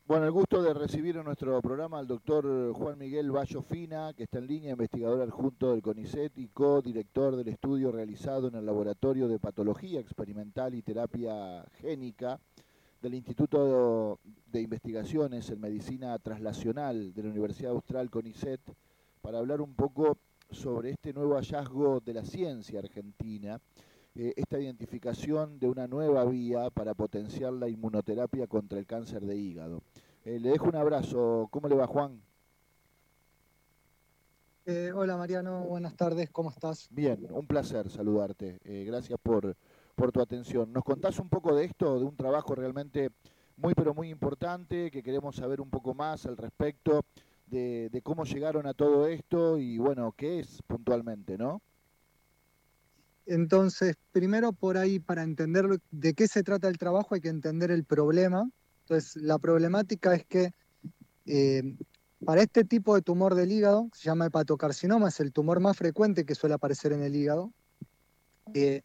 Bueno, el gusto de recibir en nuestro programa al doctor Juan Miguel Bayo Fina, que está en línea, investigador adjunto del CONICET y co-director del estudio realizado en el Laboratorio de Patología Experimental y Terapia Génica del Instituto de Investigaciones en Medicina Translacional de la Universidad Austral CONICET, para hablar un poco sobre este nuevo hallazgo de la ciencia argentina, esta identificación de una nueva vía para potenciar la inmunoterapia contra el cáncer de hígado. Le dejo un abrazo. ¿Cómo le va, Juan? Hola Mariano, buenas tardes, ¿cómo estás? Bien, un placer saludarte. Gracias por tu atención. ¿Nos contás un poco de esto, de un trabajo realmente muy, pero muy importante, que queremos saber un poco más al respecto de cómo llegaron a todo esto y, bueno, qué es puntualmente, ¿no? Entonces, primero por ahí, para entender de qué se trata el trabajo, hay que entender el problema. Entonces, la problemática es que eh, para este tipo de tumor del hígado, se llama hepatocarcinoma, es el tumor más frecuente que suele aparecer en el hígado. eh,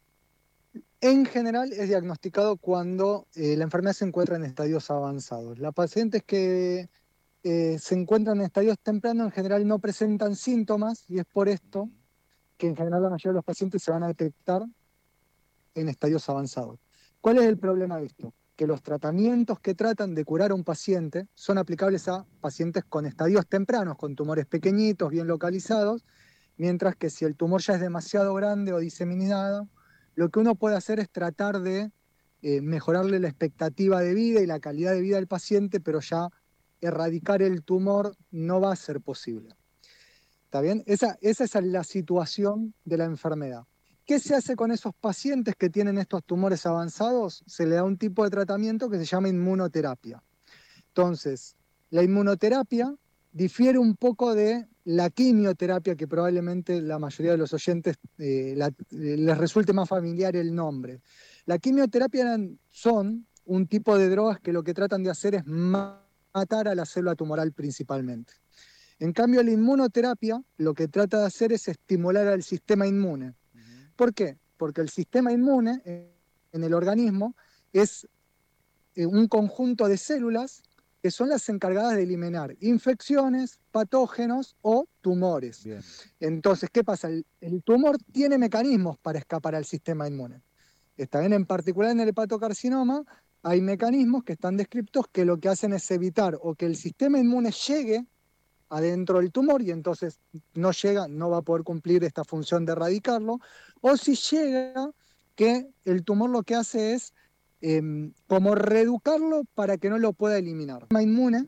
en general es diagnosticado cuando la enfermedad se encuentra en estadios avanzados. Las pacientes que se encuentran en estadios tempranos en general no presentan síntomas y es por esto Ujú. que en general la mayoría de los pacientes se van a detectar en estadios avanzados. ¿Cuál es el problema de esto? Que los tratamientos que tratan de curar a un paciente son aplicables a pacientes con estadios tempranos, con tumores pequeñitos, bien localizados, mientras que si el tumor ya es demasiado grande o diseminado, lo que uno puede hacer es tratar de mejorarle la expectativa de vida y la calidad de vida del paciente, pero ya erradicar el tumor no va a ser posible. ¿Está bien? Esa es la situación de la enfermedad. ¿Qué se hace con esos pacientes que tienen estos tumores avanzados? Se le da un tipo de tratamiento que se llama inmunoterapia. Entonces, la inmunoterapia difiere un poco de la quimioterapia, que probablemente la mayoría de los oyentes les resulte más familiar el nombre. La quimioterapia son un tipo de drogas que lo que tratan de hacer es matar a la célula tumoral principalmente. En cambio, la inmunoterapia lo que trata de hacer es estimular al sistema inmune. Ujú. ¿Por qué? Porque el sistema inmune en el organismo es un conjunto de células que son las encargadas de eliminar infecciones, patógenos o tumores. Bien. Entonces, ¿qué pasa? El tumor tiene mecanismos para escapar al sistema inmune. Está bien, en particular en el hepatocarcinoma hay mecanismos que están descritos que lo que hacen es evitar o que el sistema inmune llegue adentro del tumor y entonces no llega, no va a poder cumplir esta función de erradicarlo, o si llega, que el tumor lo que hace es como reeducarlo para que no lo pueda eliminar. El sistema inmune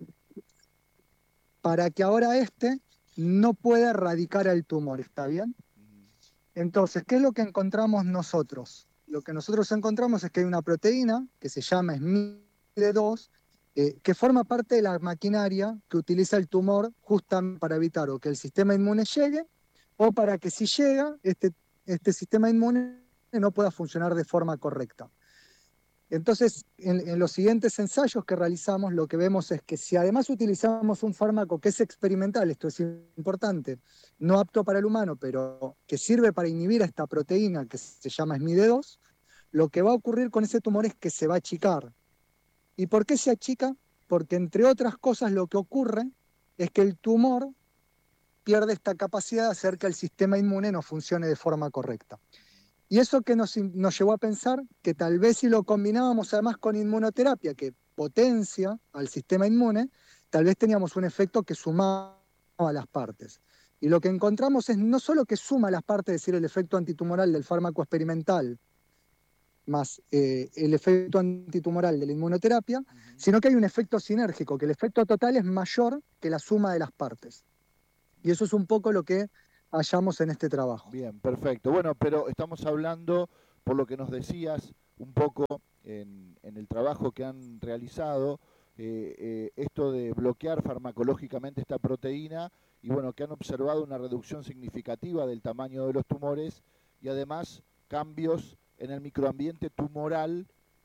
para que ahora este no pueda erradicar al tumor, ¿está bien? Ujú. Entonces, ¿qué es lo que encontramos nosotros? Lo que nosotros encontramos es que hay una proteína que se llama SMID2, que forma parte de la maquinaria que utiliza el tumor justamente para evitar o que el sistema inmune llegue o para que si llega, este sistema inmune no pueda funcionar de forma correcta. Entonces, en los siguientes ensayos que realizamos, lo que vemos es que si además utilizamos un fármaco que es experimental, esto es importante, no apto para el humano, pero que sirve para inhibir a esta proteína que se llama SMID2, lo que va a ocurrir con ese tumor es que se va a achicar. ¿Y por qué se achica? Porque entre otras cosas lo que ocurre es que el tumor pierde esta capacidad de hacer que el sistema inmune no funcione de forma correcta. Y eso que nos llevó a pensar que tal vez si lo combinábamos además con inmunoterapia, que potencia al sistema inmune, tal vez teníamos un efecto que sumaba a las partes. Y lo que encontramos es no solo que suma las partes, es decir, el efecto antitumoral del fármaco experimental más el efecto antitumoral de la inmunoterapia, Ujú. sino que hay un efecto sinérgico, que el efecto total es mayor que la suma de las partes. Y eso es un poco lo que hallamos en este trabajo. Bien, perfecto. Bueno, pero estamos hablando, por lo que nos decías, un poco en el trabajo que han realizado, esto de bloquear farmacológicamente esta proteína y bueno, que han observado una reducción significativa del tamaño de los tumores y además cambios en el microambiente tumoral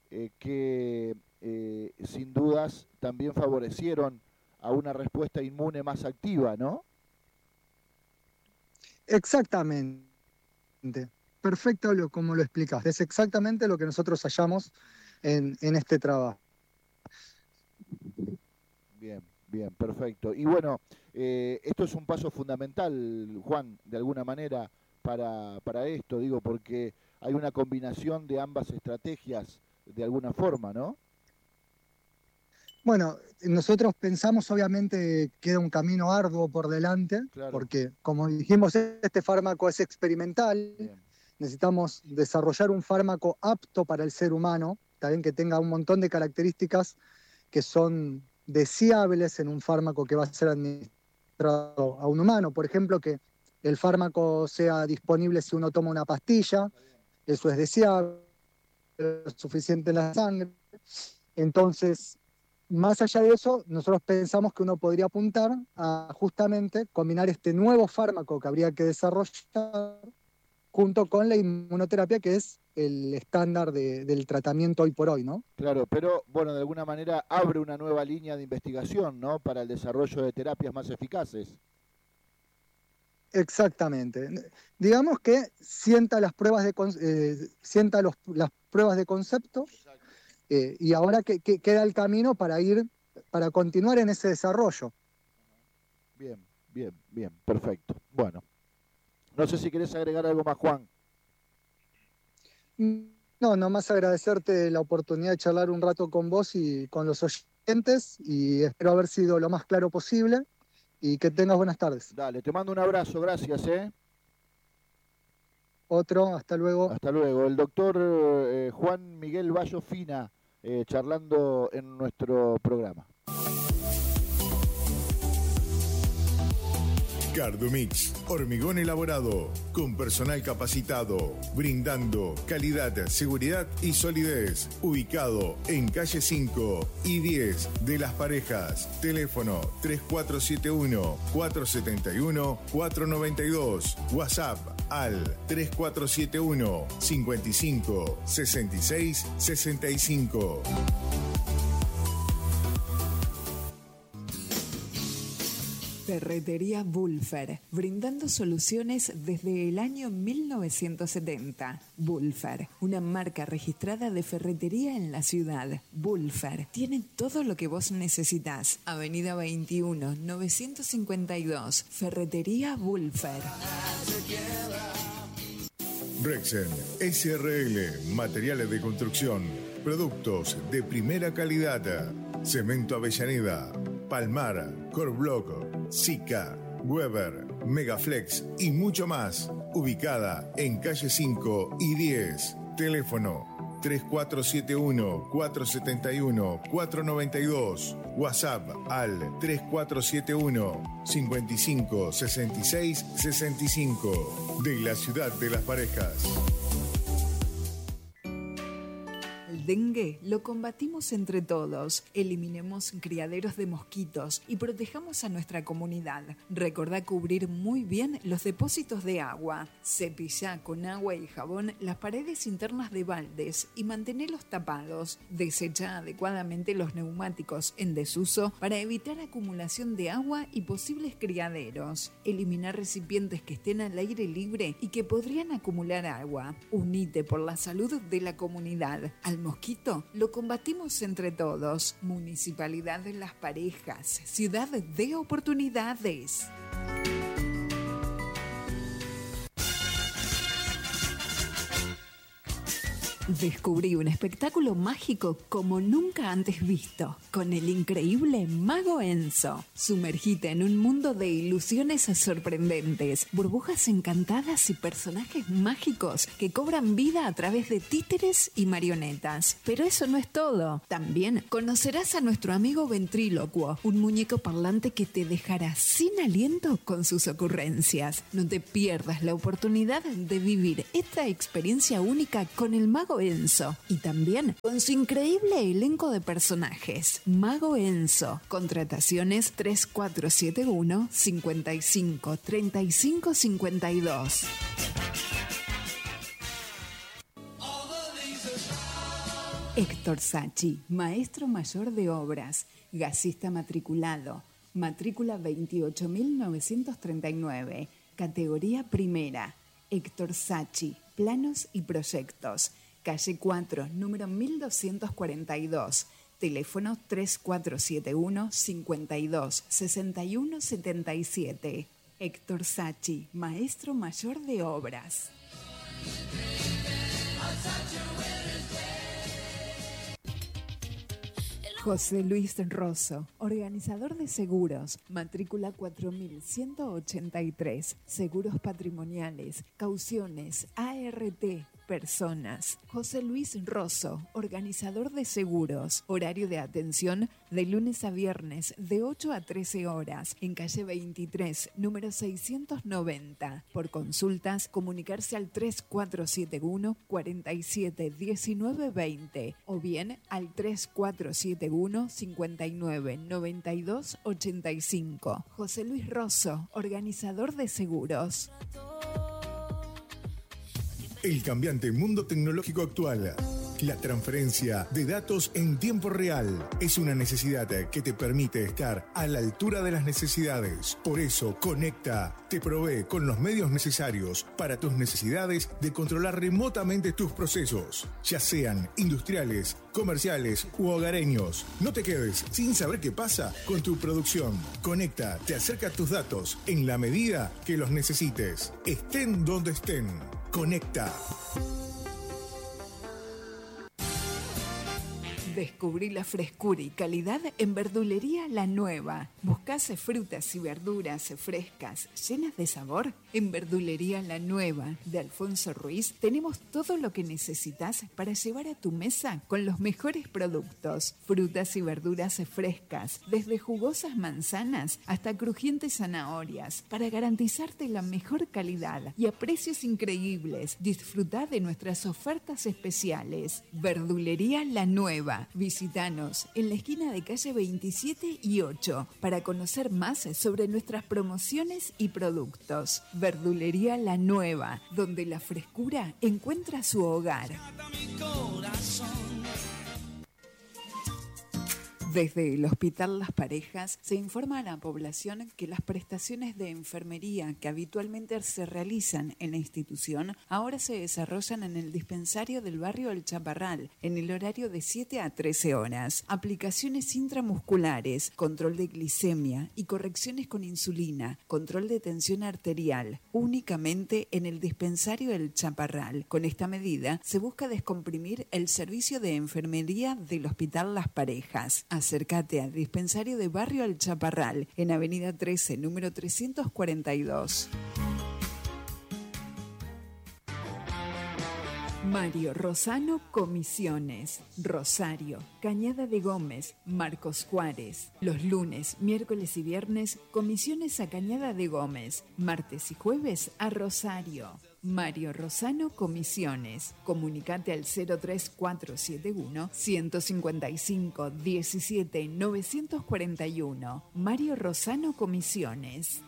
que sin dudas también favorecieron a una respuesta inmune más activa, ¿no? Exactamente. Perfecto como lo explicas. Es exactamente lo que nosotros hallamos en este trabajo. Bien, bien, perfecto. Y bueno, esto es un paso fundamental, Juan, de alguna manera, para esto, digo, porque hay una combinación de ambas estrategias de alguna forma, ¿no? Bueno, nosotros pensamos obviamente que queda un camino arduo por delante, Claro, porque como dijimos, este fármaco es experimental, bien, necesitamos desarrollar un fármaco apto para el ser humano, también que tenga un montón de características que son deseables en un fármaco que va a ser administrado a un humano. Por ejemplo, que el fármaco sea disponible si uno toma una pastilla, eso es deseable, es suficiente en la sangre. Entonces, más allá de eso, nosotros pensamos que uno podría apuntar a justamente combinar este nuevo fármaco que habría que desarrollar junto con la inmunoterapia, que es el estándar del tratamiento hoy por hoy, ¿no? claro, pero bueno, de alguna manera abre una nueva línea de investigación, ¿no? Para el desarrollo de terapias más eficaces. Exactamente. Digamos que sienta las pruebas sienta las pruebas de concepto, Exacto. y ahora que queda el camino para continuar en ese desarrollo. Bien, bien, bien, perfecto. Bueno, no sé si querés agregar algo más, Juan. No, nomás agradecerte la oportunidad de charlar un rato con vos y con los oyentes, y espero haber sido lo más claro posible y que tengas buenas tardes. Dale, te mando un abrazo, gracias, ¿eh? Otro, hasta luego. Hasta luego. El doctor Juan Miguel Bayo Fina, charlando en nuestro programa. Cardumix, hormigón elaborado, con personal capacitado, brindando calidad, seguridad y solidez. Ubicado en calle 5 y 10 de Las Parejas. Teléfono 3471-471-492. WhatsApp al 3471 55 66 65. Ferretería Wulfer, brindando soluciones desde el año 1970. Wulfer, una marca registrada de ferretería en la ciudad. Wulfer, tiene todo lo que vos necesitas. Avenida 21, 952, Ferretería Wulfer. Rexen SRL, materiales de construcción, productos de primera calidad, Cemento Avellaneda, Palmar, Corblock, Sica, Weber, Megaflex y mucho más. Ubicada en calle 5 y 10. Teléfono 3471-471-492. WhatsApp al 3471 55 66 65. De la ciudad de Las Parejas. El dengue lo combatimos entre todos. Eliminemos criaderos de mosquitos y protejamos a nuestra comunidad. Recordá cubrir muy bien los depósitos de agua. Cepillá con agua y jabón las paredes internas de baldes y mantenerlos tapados. Desechá adecuadamente los neumáticos en desuso para evitar acumulación de agua y posibles criaderos. Eliminar recipientes que estén al aire libre y que podrían acumular agua. Unite por la salud de la comunidad. Al mosquito lo combatimos entre todos. Municipalidad de Las Parejas, ciudad de oportunidades. Descubrí un espectáculo mágico como nunca antes visto, con el increíble Mago Enzo. Sumergite en un mundo de ilusiones sorprendentes, burbujas encantadas y personajes mágicos que cobran vida a través de títeres y marionetas. Pero eso no es todo. También conocerás a nuestro amigo ventrílocuo, un muñeco parlante que te dejará sin aliento con sus ocurrencias. No te pierdas la oportunidad de vivir esta experiencia única con el Mago Enzo y también con su increíble elenco de personajes. Mago Enzo. Contrataciones 3471 55 35 52. Héctor Sachi, maestro mayor de obras, gasista matriculado, matrícula 28.939, categoría primera. Héctor Sachi, planos y proyectos. Calle 4, número 1242. Teléfono 3471 52 61 77. Héctor Sachi, maestro mayor de obras. José Luis Rosso, organizador de seguros, matrícula 4183, seguros patrimoniales, cauciones, ART, personas. José Luis Rosso, organizador de seguros, horario de atención de lunes a viernes de 8 a 13 horas, en calle 23, número 690. Por consultas, comunicarse al 3471 47 19 20 o bien al 3471 59 92 85. José Luis Rosso, organizador de seguros. El cambiante mundo tecnológico actual. La transferencia de datos en tiempo real es una necesidad que te permite estar a la altura de las necesidades. Por eso, Conecta te provee con los medios necesarios para tus necesidades de controlar remotamente tus procesos, ya sean industriales, comerciales u hogareños. No te quedes sin saber qué pasa con tu producción. Conecta te acerca tus datos en la medida que los necesites, estén donde estén. Conecta. Descubrí la frescura y calidad en Verdulería La Nueva. ¿Buscás frutas y verduras frescas, llenas de sabor? En Verdulería La Nueva de Alfonso Ruiz tenemos todo lo que necesitas para llevar a tu mesa con los mejores productos. Frutas y verduras frescas, desde jugosas manzanas hasta crujientes zanahorias, para garantizarte la mejor calidad y a precios increíbles. Disfrutá de nuestras ofertas especiales. Verdulería La Nueva. Visítanos en la esquina de calle 27 y 8 para conocer más sobre nuestras promociones y productos. Verdulería La Nueva, donde la frescura encuentra su hogar. Desde el Hospital Las Parejas se informa a la población que las prestaciones de enfermería que habitualmente se realizan en la institución ahora se desarrollan en el dispensario del barrio El Chaparral en el horario de 7 a 13 horas. Aplicaciones intramusculares, control de glicemia y correcciones con insulina, control de tensión arterial, únicamente en el dispensario El Chaparral. Con esta medida se busca descomprimir el servicio de enfermería del Hospital Las Parejas. Acércate al dispensario de Barrio El Chaparral, en Avenida 13, número 342. Mario Rosano Comisiones, Rosario, Cañada de Gómez, Marcos Juárez. Los lunes, miércoles y viernes, comisiones a Cañada de Gómez. Martes y jueves a Rosario. Mario Rosano Comisiones. Comunicate al 03471 155 17 941. Mario Rosano Comisiones.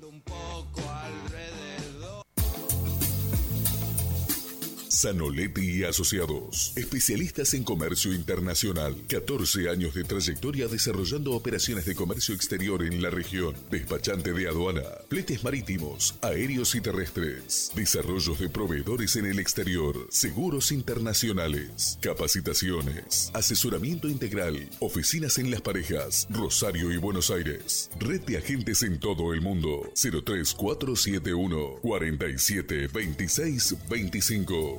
Zanoletti y Asociados, especialistas en comercio internacional. 14 años de trayectoria desarrollando operaciones de comercio exterior en la región. Despachante de aduana, fletes marítimos, aéreos y terrestres. Desarrollos de proveedores en el exterior. Seguros internacionales. Capacitaciones. Asesoramiento integral. Oficinas en Las Parejas, Rosario y Buenos Aires. Red de agentes en todo el mundo. 03471 47 26 25.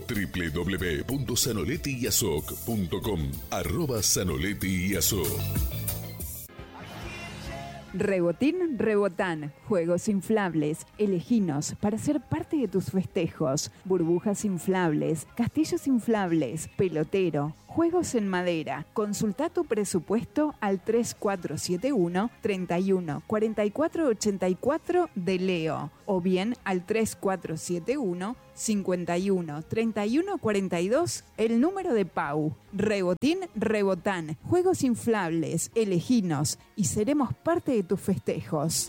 www.zanolettiyasoc.com @ZanolettiYasoc. Rebotín Rebotán, juegos inflables, eleginos para ser parte de tus festejos, burbujas inflables, castillos inflables, pelotero, juegos en madera. Consulta tu presupuesto al 3471 31 44 84 de Leo o bien al 3471 51 31 42, el número de Pau. Rebotín Rebotán, juegos inflables, eleginos y seremos parte de tus festejos.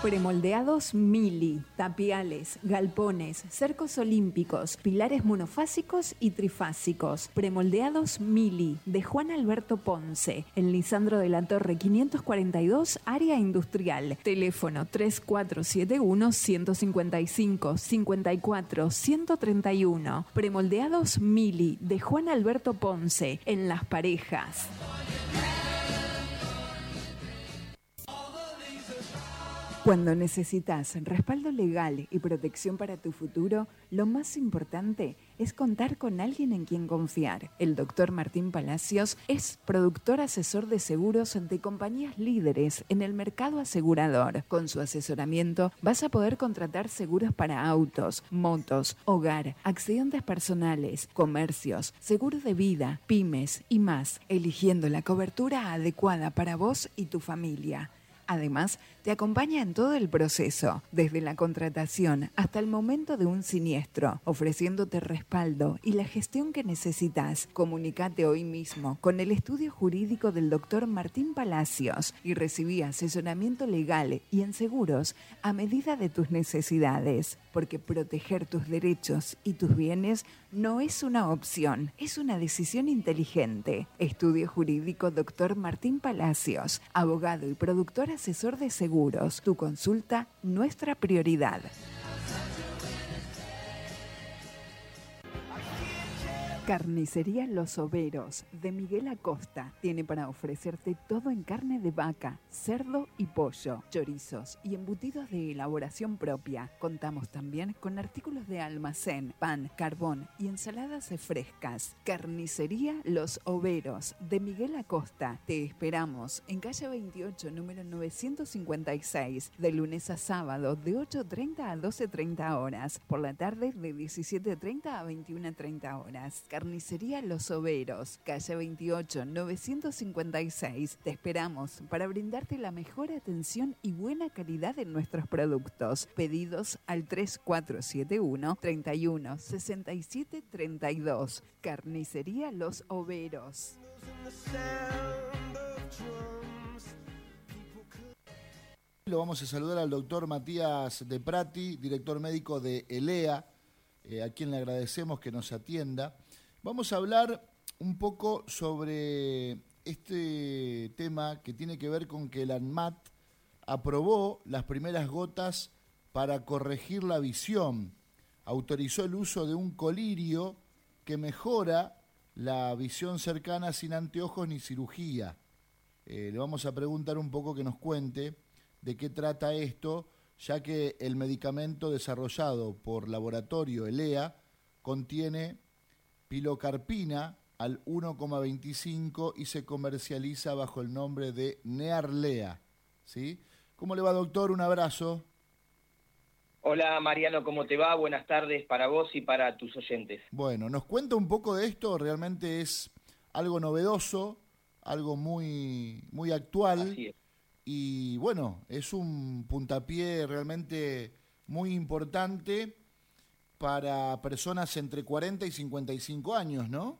Premoldeados Mili, tapiales, galpones, cercos olímpicos, pilares monofásicos y trifásicos. Premoldeados Mili, de Juan Alberto Ponce, en Lisandro de la Torre 542, área industrial. Teléfono 3471-155-54-131. Premoldeados Mili, de Juan Alberto Ponce, en Las Parejas. Cuando necesitas respaldo legal y protección para tu futuro, lo más importante es contar con alguien en quien confiar. El doctor Martín Palacios es productor asesor de seguros de compañías líderes en el mercado asegurador. Con su asesoramiento vas a poder contratar seguros para autos, motos, hogar, accidentes personales, comercios, seguros de vida, pymes y más, eligiendo la cobertura adecuada para vos y tu familia. Además, te acompaña en todo el proceso, desde la contratación hasta el momento de un siniestro, ofreciéndote respaldo y la gestión que necesitas. Comunicate hoy mismo con el estudio jurídico del doctor Martín Palacios y recibí asesoramiento legal y en seguros a medida de tus necesidades, porque proteger tus derechos y tus bienes no es una opción, es una decisión inteligente. Estudio jurídico doctor Martín Palacios, abogado y productor asesor de seguros. Tu consulta, nuestra prioridad. Carnicería Los Overos, de Miguel Acosta. Tiene para ofrecerte todo en carne de vaca, cerdo y pollo, chorizos y embutidos de elaboración propia. Contamos también con artículos de almacén, pan, carbón y ensaladas frescas. Carnicería Los Overos, de Miguel Acosta. Te esperamos en calle 28, número 956, de lunes a sábado de 8:30 a 12:30 horas. Por la tarde de 17:30 a 21:30 horas. Carnicería Los Overos, calle 28, 956. Te esperamos para brindarte la mejor atención y buena calidad en nuestros productos. Pedidos al 3471 31 67 32. Carnicería Los Overos. Lo vamos a saludar al doctor Matías de Prati, director médico de ELEA, a quien le agradecemos que nos atienda. Vamos a hablar un poco sobre este tema que tiene que ver con que el ANMAT aprobó las primeras gotas para corregir la visión. Autorizó el uso de un colirio que mejora la visión cercana sin anteojos ni cirugía. Le vamos a preguntar un poco que nos cuente de qué trata esto, ya que el medicamento desarrollado por laboratorio ELEA contiene pilocarpina al 1,25 y se comercializa bajo el nombre de Nearlea, ¿sí? ¿Cómo le va, doctor? Un abrazo. Hola, Mariano, ¿cómo te va? Buenas tardes para vos y para tus oyentes. Bueno, ¿nos cuenta un poco de esto? Realmente es algo novedoso, algo muy, muy actual. Así es. Y bueno, es un puntapié realmente muy importante para personas entre 40 y 55 años, ¿no?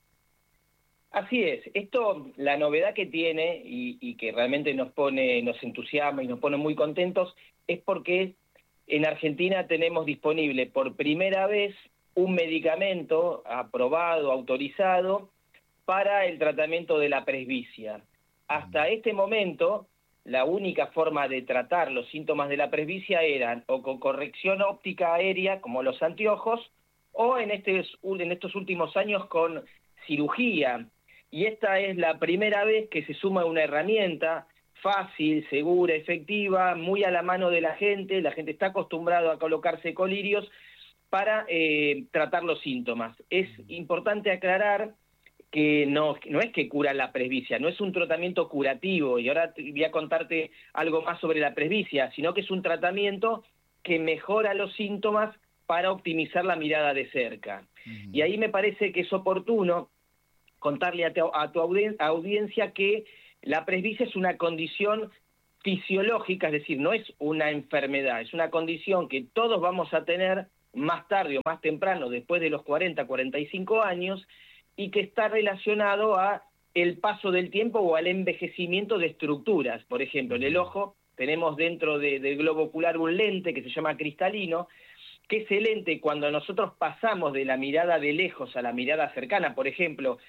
Así es. Esto, la novedad que tiene y que realmente nos entusiasma y nos pone muy contentos, es porque en Argentina tenemos disponible por primera vez un medicamento aprobado, autorizado, para el tratamiento de la presbicia. Hasta este momento, la única forma de tratar los síntomas de la presbicia eran o con corrección óptica aérea, como los anteojos, o en estos últimos años con cirugía. Y esta es la primera vez que se suma una herramienta fácil, segura, efectiva, muy a la mano de la gente está acostumbrada a colocarse colirios para tratar los síntomas. Es importante aclarar que no es que cura la presbicia, no es un tratamiento curativo, y ahora voy a contarte algo más sobre la presbicia, sino que es un tratamiento que mejora los síntomas para optimizar la mirada de cerca. Uh-huh. Y ahí me parece que es oportuno contarle a tu audiencia que la presbicia es una condición fisiológica, es decir, no es una enfermedad, es una condición que todos vamos a tener más tarde o más temprano, después de los 40, 45 años, y que está relacionado a el paso del tiempo o al envejecimiento de estructuras. Por ejemplo, en el ojo tenemos dentro del globo ocular un lente que se llama cristalino, que ese lente, cuando nosotros pasamos de la mirada de lejos a la mirada cercana, por ejemplo,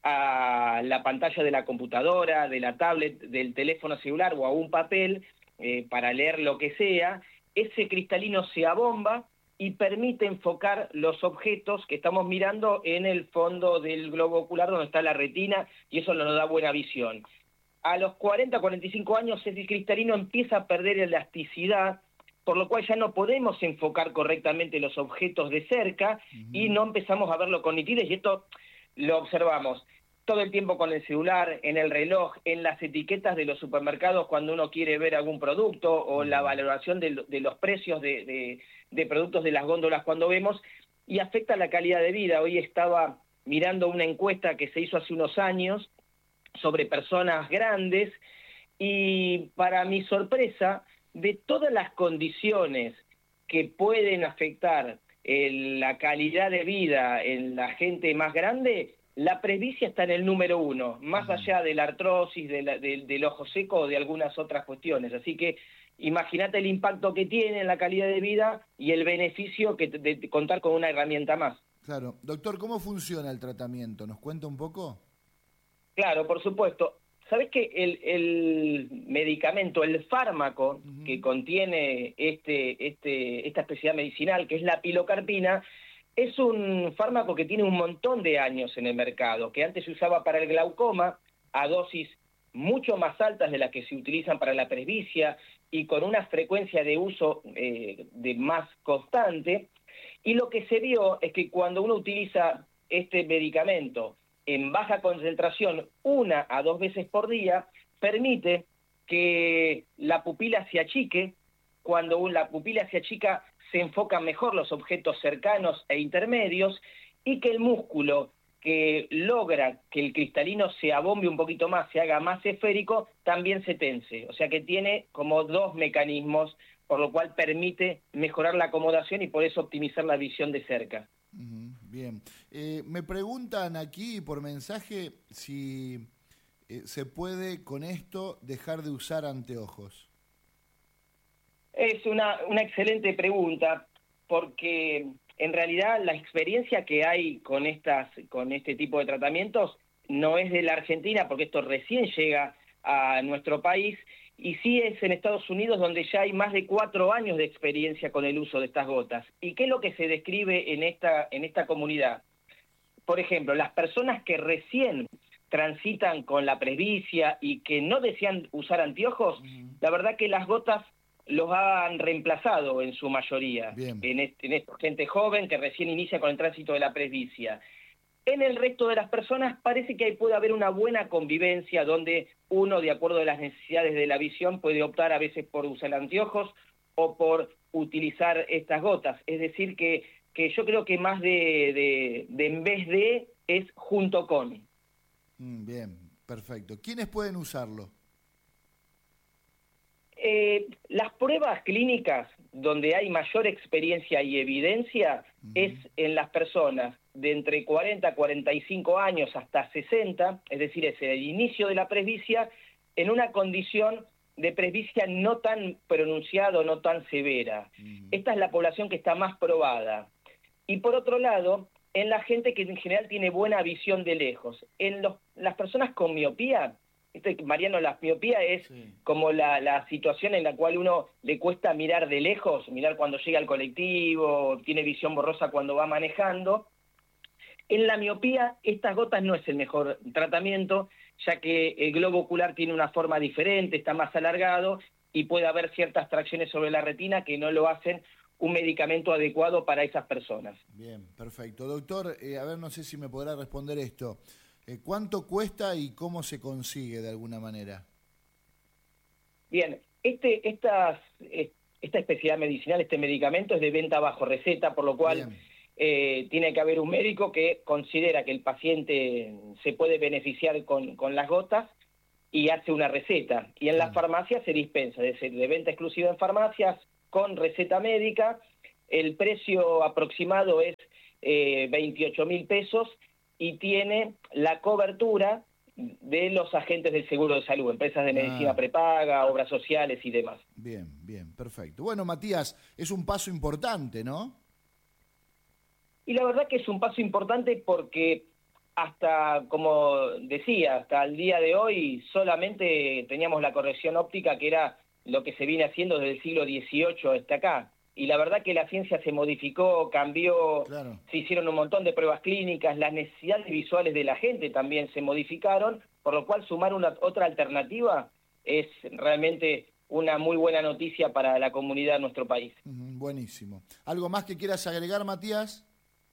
a la pantalla de la computadora, de la tablet, del teléfono celular o a un papel, para leer lo que sea, ese cristalino se abomba y permite enfocar los objetos que estamos mirando en el fondo del globo ocular donde está la retina, y eso nos da buena visión. A los 40, 45 años ese cristalino empieza a perder elasticidad, por lo cual ya no podemos enfocar correctamente los objetos de cerca y no empezamos a verlo con nitidez, y esto lo observamos todo el tiempo con el celular, en el reloj, en las etiquetas de los supermercados cuando uno quiere ver algún producto, o la valoración de los precios de productos de las góndolas cuando vemos, y afecta la calidad de vida. Hoy estaba mirando una encuesta que se hizo hace unos años sobre personas grandes, y para mi sorpresa, de todas las condiciones que pueden afectar la calidad de vida en la gente más grande, la presbicia está en el número 1, más allá de la artrosis, del ojo seco o de algunas otras cuestiones. Así que imagínate el impacto que tiene en la calidad de vida y el beneficio de contar con una herramienta más. Claro. Doctor, ¿cómo funciona el tratamiento? ¿Nos cuenta un poco? Claro, por supuesto. ¿Sabés que el medicamento, el fármaco que contiene esta especialidad medicinal, que es la pilocarpina, es un fármaco que tiene un montón de años en el mercado, que antes se usaba para el glaucoma a dosis mucho más altas de las que se utilizan para la presbicia y con una frecuencia de uso de más constante. Y lo que se vio es que cuando uno utiliza este medicamento en baja concentración 1 a 2 veces por día, permite que la pupila se achique. Cuando la pupila se achica, se enfocan mejor los objetos cercanos e intermedios, y que el músculo que logra que el cristalino se abombe un poquito más, se haga más esférico, también se tense. O sea que tiene como 2 mecanismos, por lo cual permite mejorar la acomodación y por eso optimizar la visión de cerca. Bien. Me preguntan aquí por mensaje si se puede con esto dejar de usar anteojos. Es una excelente pregunta, porque en realidad la experiencia que hay con este tipo de tratamientos no es de la Argentina, porque esto recién llega a nuestro país, y sí es en Estados Unidos, donde ya hay más de 4 años de experiencia con el uso de estas gotas. ¿Y qué es lo que se describe en esta comunidad? Por ejemplo, las personas que recién transitan con la presbicia y que no desean usar anteojos, la verdad que las gotas los han reemplazado en su mayoría. En esta gente joven que recién inicia con el tránsito de la presbicia. En el resto de las personas parece que ahí puede haber una buena convivencia, donde uno, de acuerdo a las necesidades de la visión, puede optar a veces por usar anteojos o por utilizar estas gotas. Es decir, que yo creo que más de en vez de es junto con. Bien, perfecto. ¿Quiénes pueden usarlo? Las pruebas clínicas donde hay mayor experiencia y evidencia es en las personas de entre 40 a 45 años hasta 60, es decir, es el inicio de la presbicia en una condición de presbicia no tan pronunciada, no tan severa. Esta es la población que está más probada. Y por otro lado, en la gente que en general tiene buena visión de lejos. En las personas con miopía, Mariano, la miopía es como la situación en la cual uno le cuesta mirar de lejos, mirar cuando llega al colectivo, tiene visión borrosa cuando va manejando. En la miopía, estas gotas no es el mejor tratamiento, ya que el globo ocular tiene una forma diferente, está más alargado y puede haber ciertas tracciones sobre la retina que no lo hacen un medicamento adecuado para esas personas. Bien, perfecto. Doctor, a ver, no sé si me podrá responder esto. ¿Cuánto cuesta y cómo se consigue de alguna manera? Bien, esta especialidad medicinal, este medicamento es de venta bajo receta, por lo cual tiene que haber un médico que considera que el paciente se puede beneficiar con las gotas y hace una receta. Y en las farmacias se dispensa, es decir, de venta exclusiva en farmacias con receta médica. El precio aproximado es 28.000 pesos y tiene la cobertura de los agentes del seguro de salud, empresas de medicina prepaga, obras sociales y demás. Bien, bien, perfecto. Bueno, Matías, es un paso importante, ¿no? Y la verdad que es un paso importante porque hasta, como decía, hasta el día de hoy solamente teníamos la corrección óptica, que era lo que se viene haciendo desde el siglo XVIII hasta acá. Y la verdad que la ciencia se modificó, cambió, claro. Se hicieron un montón de pruebas clínicas, las necesidades visuales de la gente también se modificaron, por lo cual sumar otra alternativa es realmente una muy buena noticia para la comunidad de nuestro país. Buenísimo. ¿Algo más que quieras agregar, Matías?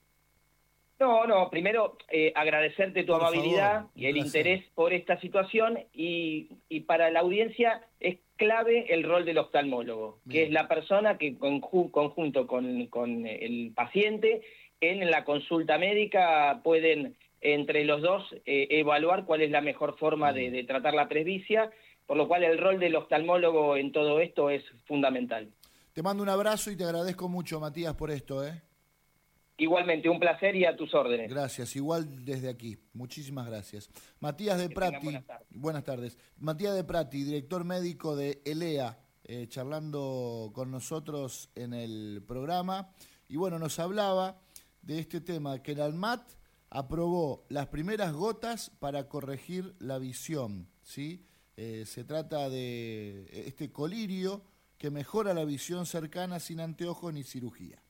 No, primero agradecerte tu amabilidad y el interés por esta situación y para la audiencia es clave el rol del oftalmólogo, que es la persona que conjunto con el paciente en la consulta médica pueden entre los dos evaluar cuál es la mejor forma de tratar la presbicia, por lo cual el rol del oftalmólogo en todo esto es fundamental. Te mando un abrazo y te agradezco mucho, Matías, por esto, ¿eh? Igualmente, un placer y a tus órdenes. Gracias, igual desde aquí. Muchísimas gracias. Matías de Prati, buenas tardes. Matías de Prati, director médico de ELEA, charlando con nosotros en el programa. Y bueno, nos hablaba de este tema, que el ANMAT aprobó las primeras gotas para corregir la visión, ¿sí? Se trata de este colirio que mejora la visión cercana sin anteojos ni cirugía.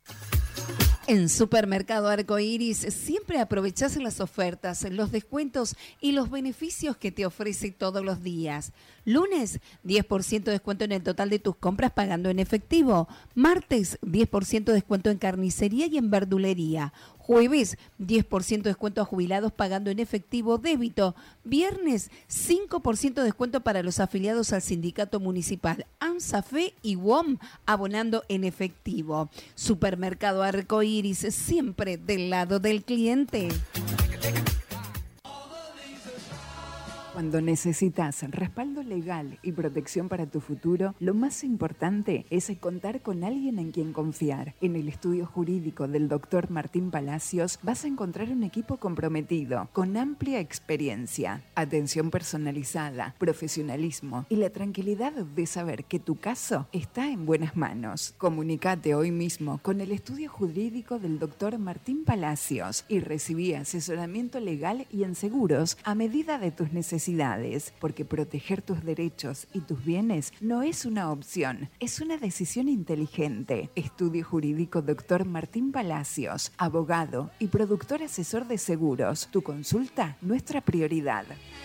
En Supermercado Arcoiris siempre aprovechás las ofertas, los descuentos y los beneficios que te ofrece todos los días. Lunes, 10% de descuento en el total de tus compras pagando en efectivo. Martes, 10% de descuento en carnicería y en verdulería. Jueves, 10% de descuento a jubilados pagando en efectivo débito. Viernes, 5% de descuento para los afiliados al sindicato municipal ANSAFE y WOM abonando en efectivo. Supermercado Arcoiris, siempre del lado del cliente. Cuando necesitas respaldo legal y protección para tu futuro, lo más importante es contar con alguien en quien confiar. En el estudio jurídico del Dr. Martín Palacios vas a encontrar un equipo comprometido, con amplia experiencia, atención personalizada, profesionalismo y la tranquilidad de saber que tu caso está en buenas manos. Comunicate hoy mismo con el estudio jurídico del Dr. Martín Palacios y recibí asesoramiento legal y en seguros a medida de tus necesidades, porque proteger tus derechos y tus bienes no es una opción, es una decisión inteligente. Estudio Jurídico Dr. Martín Palacios, abogado y productor asesor de seguros. Tu consulta, nuestra prioridad.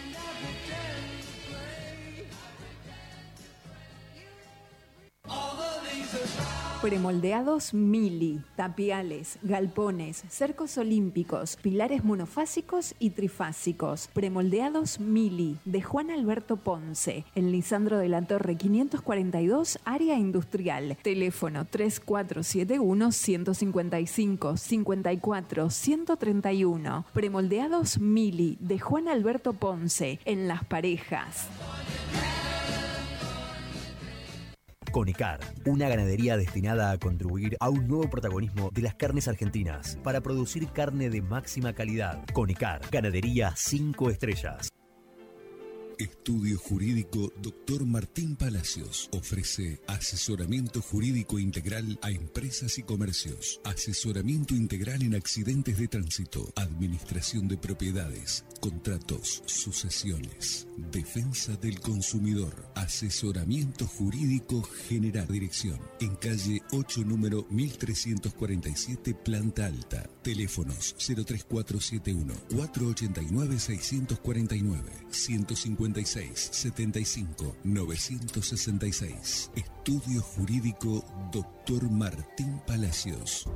Premoldeados Mili, tapiales, galpones, cercos olímpicos, pilares monofásicos y trifásicos. Premoldeados Mili, de Juan Alberto Ponce, en Lisandro de la Torre 542, área industrial. Teléfono 3471-155-54-131. Premoldeados Mili, de Juan Alberto Ponce, en Las Parejas. Conicar, una ganadería destinada a contribuir a un nuevo protagonismo de las carnes argentinas para producir carne de máxima calidad. Conicar, ganadería 5 estrellas. Estudio Jurídico Dr. Martín Palacios ofrece asesoramiento jurídico integral a empresas y comercios, asesoramiento integral en accidentes de tránsito, administración de propiedades, contratos, sucesiones, defensa del consumidor, asesoramiento jurídico general. Dirección en calle 8, número 1347, planta alta. Teléfonos 03471 489 649 156 75 966. Estudio Jurídico Dr. Martín Palacios.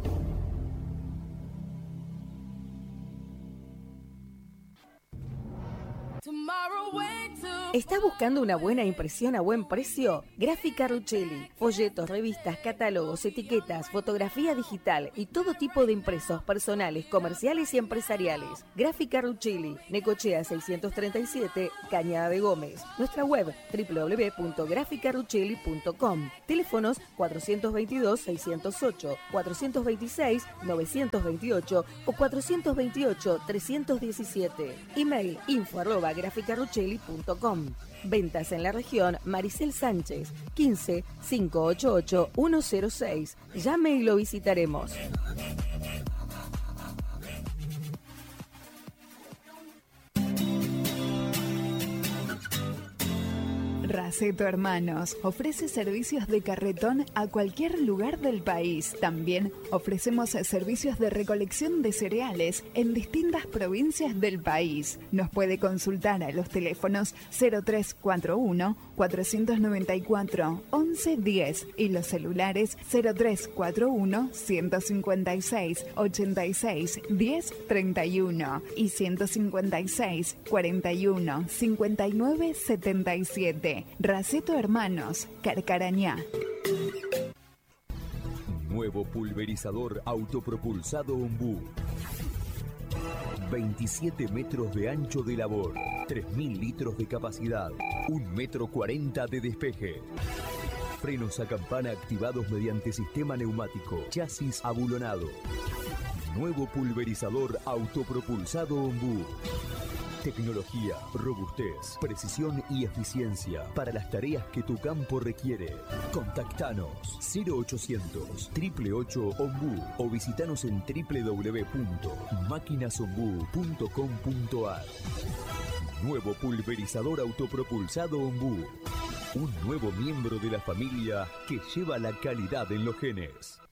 ¿Estás buscando una buena impresión a buen precio? Gráfica Ruchelli. Folletos, revistas, catálogos, etiquetas, fotografía digital y todo tipo de impresos personales, comerciales y empresariales. Gráfica Ruchelli. Necochea 637, Cañada de Gómez. Nuestra web www.graficaruchelli.com. Teléfonos 422-608, 426-928 o 428-317. Email info@graficaruchelli.com. Ventas en la región Maricel Sánchez, 15-588-106. Llame y lo visitaremos. Raceto Hermanos ofrece servicios de carretón a cualquier lugar del país. También ofrecemos servicios de recolección de cereales en distintas provincias del país. Nos puede consultar a los teléfonos 0341 494 1110 y los celulares 0341 156 86 1031 y 156 41 59 77. Raceto Hermanos, Carcarañá. Nuevo pulverizador autopropulsado Ombú. 27 metros de ancho de labor, 3.000 litros de capacidad, 1,40 m de despeje. Frenos a campana activados mediante sistema neumático, chasis abulonado. Nuevo pulverizador autopropulsado Ombú. Tecnología, robustez, precisión y eficiencia para las tareas que tu campo requiere. Contactanos 0800 888 Ombú o visitanos en www.maquinasombú.com.ar. Nuevo pulverizador autopropulsado Ombú. Un nuevo miembro de la familia que lleva la calidad en los genes.